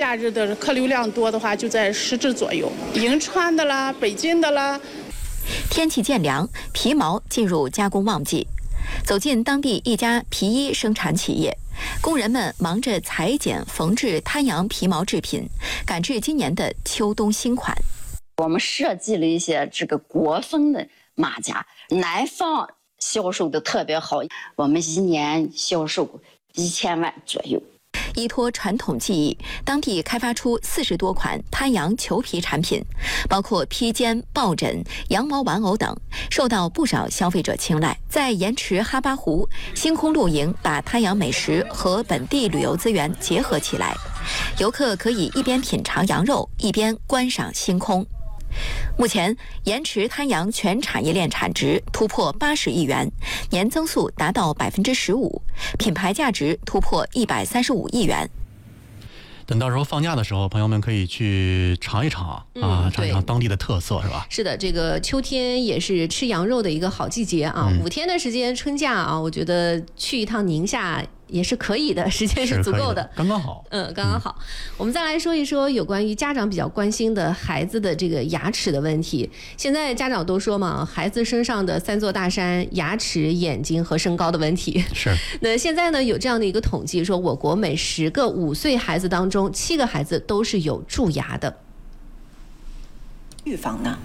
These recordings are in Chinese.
假日的客流量多的话，就在10只左右。银川的啦，北京的啦。 天气渐凉，皮毛进入加工旺季。走进当地一家皮衣生产企业，工人们忙着裁剪、缝制滩羊皮毛制品，赶制今年的秋冬新款。 我们设计了一些这个国风的马甲，南方销售的特别好，我们一年销售1000万左右。 依托传统技艺，当地开发出40多款滩羊裘皮产品，包括披肩、抱枕、羊毛玩偶等，受到不少消费者青睐。在盐池哈巴湖，星空露营把滩羊美食和本地旅游资源结合起来，游客可以一边品尝羊肉，一边观赏星空。目前，盐池滩羊全产业链产值突破80亿元，年增速达到15%，品牌价值突破135亿元。 等到时候放假的时候，朋友们可以去尝一尝啊，尝一尝当地的特色，是吧？ 是的，这个秋天也是吃羊肉的一个好季节啊。5天的时间，春假啊，我觉得去一趟宁夏也是可以的，时间是足够的， 刚刚好。 刚刚好。我们再来说一说有关于家长比较关心的孩子的这个牙齿的问题。现在家长都说嘛，孩子身上的3座大山：牙齿、眼睛和身高的问题。 是。 那现在呢，有这样的一个统计，说我国每10个5岁孩子当中，7个孩子都是有蛀牙的。 预防呢？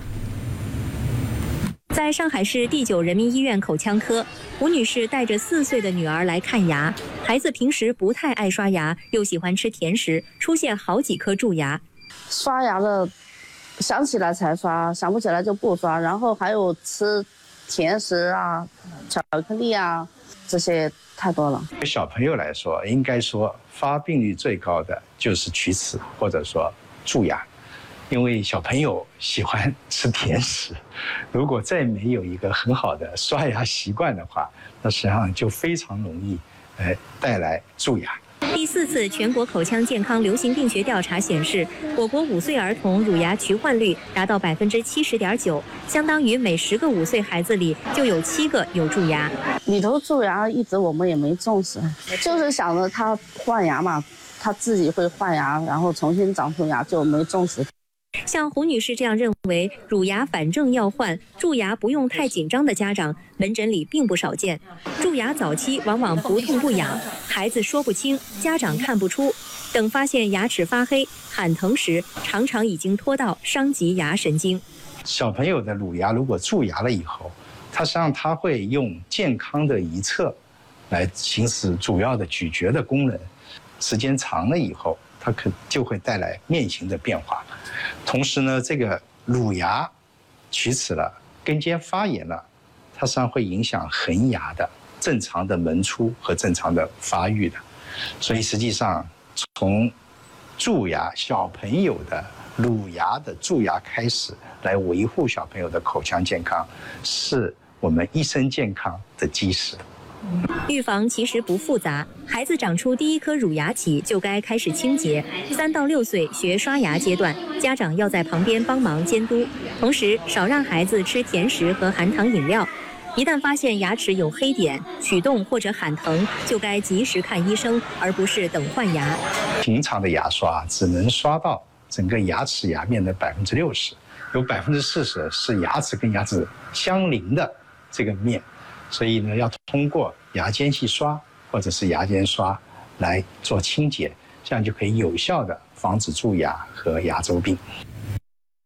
在上海市第9人民医院口腔科，吴女士带着4岁的女儿来看牙。孩子平时不太爱刷牙，又喜欢吃甜食，出现好几颗蛀牙。 刷牙的想起来才刷，想不起来就不刷。然后还有吃甜食啊、巧克力啊，这些太多了。 对小朋友来说，应该说发病率最高的就是龋齿或者说蛀牙。因为小朋友喜欢吃甜食，如果再没有一个很好的刷牙习惯的话，那实际上就非常容易带来蛀牙。 第4次全国口腔健康流行病学调查显示，我国5岁儿童乳牙龋患率达到70.9%，相当于每10个5岁孩子里就有7个有蛀牙。 里头蛀牙一直我们也没重视，就是想着他换牙嘛，他自己会换牙，然后重新长出牙，就没重视。 像胡女士这样认为乳牙反正要换，蛀牙不用太紧张的家长，门诊里并不少见。蛀牙早期往往不痛不痒，孩子说不清，家长看不出，等发现牙齿发黑、喊疼时，常常已经拖到伤及牙神经。 小朋友的乳牙如果蛀牙了以后，实际上他会用健康的一侧来行使主要的咀嚼的功能，时间长了以后，它就会带来面型的变化。同时呢，这个乳牙龋齿了，根尖发炎了，它实际上会影响恒牙的正常的门出和正常的发育的。所以实际上，从蛀牙小朋友的乳牙的蛀牙开始，来维护小朋友的口腔健康，是我们一生健康的基石。 预防其实不复杂，孩子长出第1颗乳牙起就该开始清洁。3到6岁学刷牙阶段，家长要在旁边帮忙监督，同时少让孩子吃甜食和含糖饮料。一旦发现牙齿有黑点、龋洞或者喊疼，就该及时看医生，而不是等换牙。 平常的牙刷只能刷到整个牙齿牙面的60%，有40%是牙齿跟牙齿相邻的这个面。所以呢，要通过牙间隙刷或者是牙间刷来做清洁，这样就可以有效的防止蛀牙和牙周病。